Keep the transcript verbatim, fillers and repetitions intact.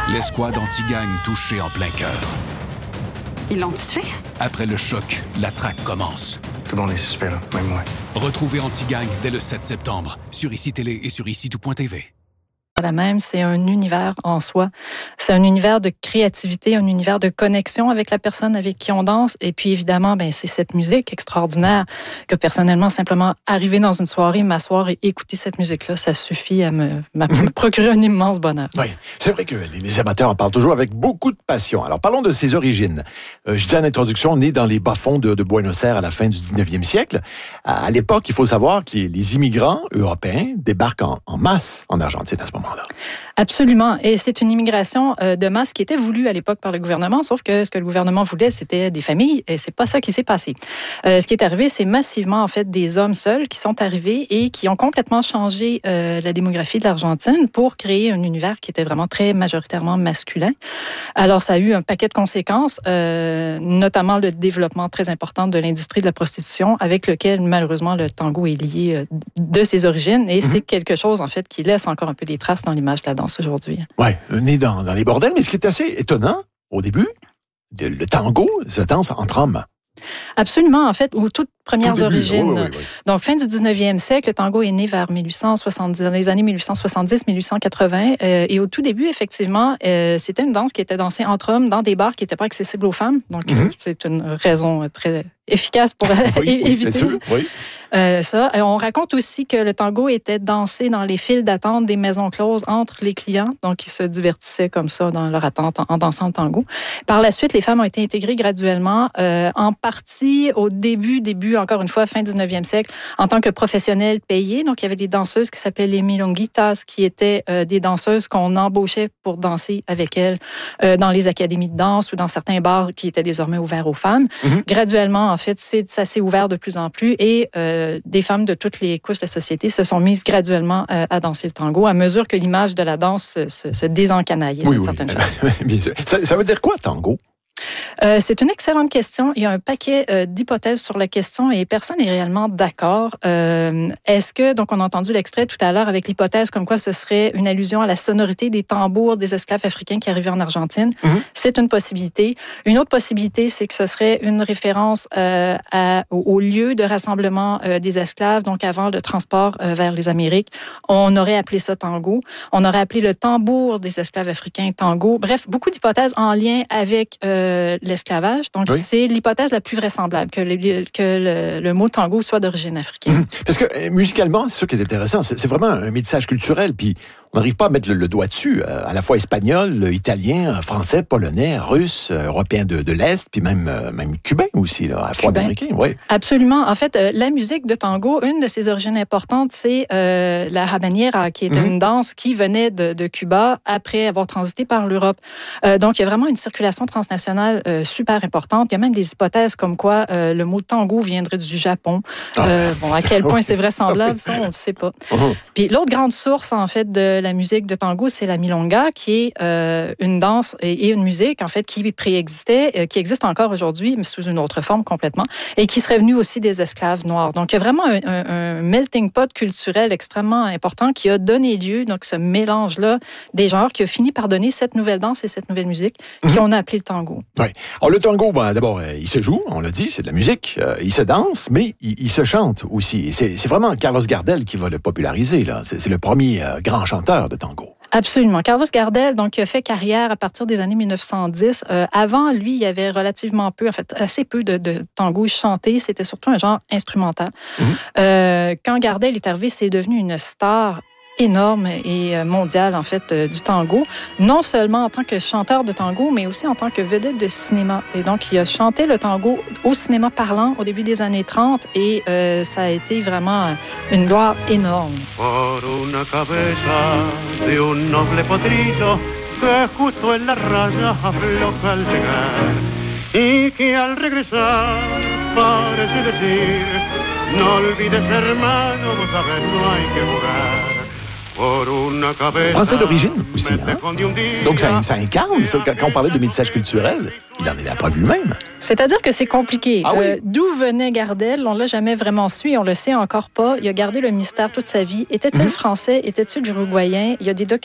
L'escouade anti-gang touchée en plein cœur. Ils l'ont tué? Après le choc, la traque commence. Tout le monde est suspect, là, même moi. Retrouvez Anti-Gang dès le sept septembre sur I C I Télé et sur ici tout point T V. La même, c'est un univers en soi. C'est un univers de créativité, un univers de connexion avec la personne avec qui on danse. Et puis évidemment, ben c'est cette musique extraordinaire que personnellement, simplement arriver dans une soirée, m'asseoir et écouter cette musique-là, ça suffit à me, à me procurer un immense bonheur. Oui, c'est vrai que les amateurs en parlent toujours avec beaucoup de passion. Alors parlons de ses origines. Euh, je disais en introduction, né dans les bas-fonds de, de Buenos Aires à la fin du dix-neuvième siècle. À, à l'époque, il faut savoir que les, les immigrants européens débarquent en, en masse en Argentine à ce moment-là. Absolument. Et c'est une immigration de masse qui était voulue à l'époque par le gouvernement, sauf que ce que le gouvernement voulait, c'était des familles, et c'est pas ça qui s'est passé. Euh, ce qui est arrivé, c'est massivement, en fait, des hommes seuls qui sont arrivés et qui ont complètement changé euh, la démographie de l'Argentine pour créer un univers qui était vraiment très majoritairement masculin. Alors, ça a eu un paquet de conséquences, euh, notamment le développement très important de l'industrie de la prostitution, avec lequel, malheureusement, le tango est lié de ses origines, et mm-hmm. c'est quelque chose, en fait, qui laisse encore un peu des traces dans l'image de la danse aujourd'hui. Oui, né dans, dans les bordels, mais ce qui est assez étonnant, au début, le tango se danse entre hommes. Absolument, en fait, aux toutes premières Tout début, origines. Oui, oui, oui. Donc, fin du dix-neuvième siècle, le tango est né vers mille huit cent soixante-dix, dans les années mille huit cent soixante-dix mille huit cent quatre-vingts. Euh, et au tout début, effectivement, euh, c'était une danse qui était dansée entre hommes dans des bars qui n'étaient pas accessibles aux femmes. Donc, mm-hmm. c'est une raison très efficace pour oui, éviter oui, c'est sûr, oui. euh, ça. Et on raconte aussi que le tango était dansé dans les files d'attente des maisons closes entre les clients. Donc, ils se divertissaient comme ça dans leur attente en, en dansant le tango. Par la suite, les femmes ont été intégrées graduellement, euh, en partie au début, début, encore une fois, fin dix-neuvième siècle, en tant que professionnelles payées. Donc, il y avait des danseuses qui s'appelaient les milonguitas, qui étaient euh, des danseuses qu'on embauchait pour danser avec elles euh, dans les académies de danse ou dans certains bars qui étaient désormais ouverts aux femmes. Mm-hmm. Graduellement, en fait, c'est, ça s'est ouvert de plus en plus et euh, des femmes de toutes les couches de la société se sont mises graduellement euh, à danser le tango à mesure que l'image de la danse se, se, se désencanaillait. Oui, oui. Bien sûr. Ça, ça veut dire quoi, tango? Euh, c'est une excellente question. Il y a un paquet euh, d'hypothèses sur la question et personne n'est réellement d'accord. Euh, est-ce que, donc on a entendu l'extrait tout à l'heure avec l'hypothèse comme quoi ce serait une allusion à la sonorité des tambours des esclaves africains qui arrivaient en Argentine? Mm-hmm. C'est une possibilité. Une autre possibilité, c'est que ce serait une référence euh, à, au, au lieu de rassemblement euh, des esclaves, donc avant le transport euh, vers les Amériques. On aurait appelé ça tango. On aurait appelé le tambour des esclaves africains tango. Bref, beaucoup d'hypothèses en lien avec euh, l'esclavage. Donc, oui. c'est l'hypothèse la plus vraisemblable, que le, que le, le mot tango soit d'origine africaine. Mmh. Parce que musicalement, c'est ça qui est intéressant. C'est, c'est vraiment un métissage culturel. Puis, on n'arrive pas à mettre le, le doigt dessus. À la fois espagnol, italien, français, polonais, russe, européen de, de l'Est, puis même, même cubain aussi, là, afro-américain. Oui. Absolument. En fait, euh, la musique de tango, une de ses origines importantes, c'est euh, la habanera, qui était mmh. une danse qui venait de, de Cuba après avoir transité par l'Europe. Euh, donc, il y a vraiment une circulation transnationale euh, super importante. Il y a même des hypothèses comme quoi euh, le mot tango viendrait du Japon. Euh, bon, à quel point c'est vraisemblable, ça, on ne sait pas. Puis l'autre grande source, en fait, de la musique de tango, c'est la milonga, qui est euh, une danse et, et une musique, en fait, qui préexistait, euh, qui existe encore aujourd'hui, mais sous une autre forme complètement, et qui serait venue aussi des esclaves noirs. Donc, il y a vraiment un, un, un melting pot culturel extrêmement important qui a donné lieu, donc ce mélange-là des genres, qui a fini par donner cette nouvelle danse et cette nouvelle musique mm-hmm. qu'on a appelée le tango. Oui. Alors, le tango, ben, d'abord, euh, il se joue, on l'a dit, c'est de la musique, euh, il se danse, mais il, il se chante aussi. C'est, c'est vraiment Carlos Gardel qui va le populariser, là. C'est, c'est le premier euh, grand chanteur de tango. Absolument. Carlos Gardel, donc, a fait carrière à partir des années mille neuf cent dix. Euh, avant, lui, il y avait relativement peu, en fait, assez peu de, de tango chanté. C'était surtout un genre instrumental. Mm-hmm. Euh, quand Gardel est arrivé, c'est devenu une star énorme et mondiale, en fait, euh, du tango. Non seulement en tant que chanteur de tango, mais aussi en tant que vedette de cinéma. Et donc, il a chanté le tango au cinéma parlant au début des années trente et euh, ça a été vraiment une gloire énorme. Por una cabeza de un noble potrillo que justo en la raya afloja al llegar y que al regresar parece decir no olvides hermano, vos sabés, no hay que jugar. Français d'origine aussi, hein? Donc ça, ça incarne, ça, quand on parlait de métissage culturel, il en est la preuve lui-même. C'est-à-dire que c'est compliqué. Ah oui? euh, d'où venait Gardel? On ne l'a jamais vraiment su et on le sait encore pas. Il a gardé le mystère toute sa vie. Était-il mm-hmm. français? Était-il uruguayen? Il y a des documents